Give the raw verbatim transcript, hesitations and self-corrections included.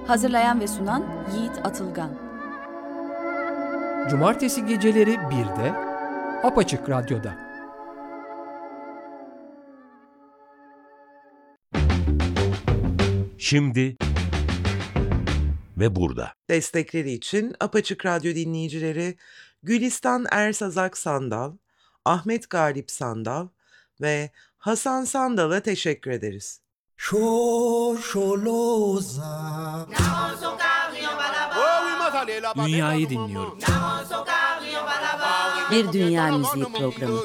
Hazırlayan ve sunan Yiğit Atılgan. Cumartesi geceleri birde Apaçık Radyo'da. Şimdi ve burada. Destekleri için Apaçık Radyo dinleyicileri Gülistan Ersazak Sandal, Ahmet Galip Sandal ve Hasan Sandal'a teşekkür ederiz. Dünyayı dinliyorum. Bir Dünya Müziği Programı.